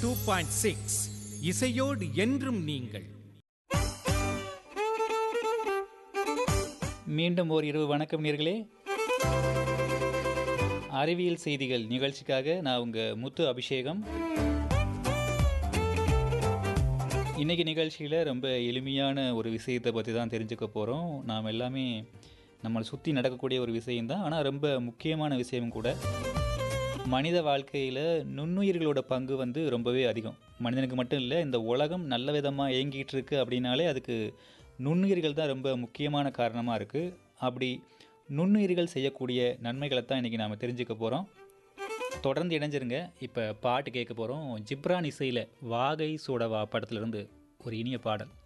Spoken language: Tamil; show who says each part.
Speaker 1: 102.6 இசையோடு என்றும் நீங்கள்.
Speaker 2: மீண்டும் ஒரு இரவு வணக்கம் நேர்களே. அறிவியல் செய்திகள் நிகழ்ச்சிக்காக நான் உங்கள் முத்து அபிஷேகம். இன்றைக்கி நிகழ்ச்சியில் ரொம்ப எளிமையான ஒரு விஷயத்தை பற்றி தான் தெரிஞ்சுக்க போகிறோம். நாம் எல்லாமே நம்மளை சுற்றி நடக்கக்கூடிய ஒரு விஷயம்தான், ஆனால் ரொம்ப முக்கியமான விஷயம் கூட. மனித வாழ்க்கையில் நுண்ணுயிர்களோட பங்கு ரொம்பவே அதிகம். மனிதனுக்கு மட்டும் இல்லை, இந்த உலகம் நல்ல விதமாக இயங்கிட்டு இருக்கு அப்படின்னாலே அதுக்கு நுண்ணுயிர்கள் தான் ரொம்ப முக்கியமான காரணமாக இருக்குது. அப்படி நுண்ணுயிர்கள் செய்யக்கூடிய நன்மைகளை தான் இன்றைக்கி நாம் தெரிஞ்சுக்க போகிறோம். தொடர்ந்து இணைஞ்சிருங்க. இப்போ பாட்டு கேட்க போகிறோம். ஜிப்ரான் இசையில் வாகை சூடவா படத்துலேருந்து ஒரு இனிய பாடல்.